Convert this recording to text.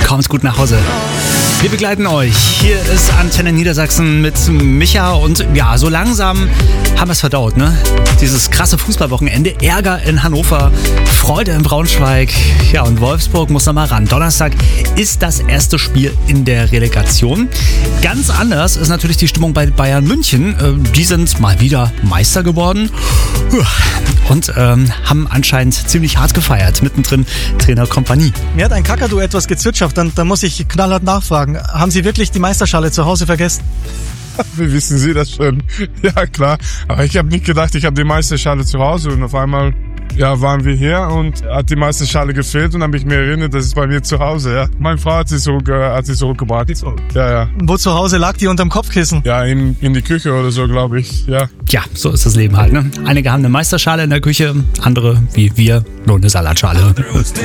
Kommt gut nach Hause. Wir begleiten euch. Hier ist Antenne Niedersachsen mit Micha und ja, so langsam haben wir es verdaut, ne? Dieses krasse Fußballwochenende, Ärger in Hannover, Freude in Braunschweig, ja, und Wolfsburg muss noch mal ran. Donnerstag ist das erste Spiel in der Relegation. Ganz anders ist natürlich die Stimmung bei Bayern München. Die sind mal wieder Meister geworden und haben anscheinend ziemlich hart gefeiert. Mittendrin Trainer Kompanie. Mir hat ein Kakadu etwas gezwitschert, dann muss ich knallhart nachfragen. Haben Sie wirklich die Meisterschale zu Hause vergessen? Wie wissen Sie das schon? Ja, klar. Aber ich habe nicht gedacht, ich habe die Meisterschale zu Hause. Und auf einmal waren wir hier und hat die Meisterschale gefehlt. Und dann habe ich mir erinnert, das ist bei mir zu Hause. Ja. Meine Frau hat sie zurückgebracht. Ja. Wo zu Hause lag die unterm Kopfkissen? Ja, in die Küche oder so, glaube ich. Ja. Ja, so ist das Leben halt. Ne? Einige haben eine Meisterschale in der Küche, andere, wie wir, nur eine Salatschale.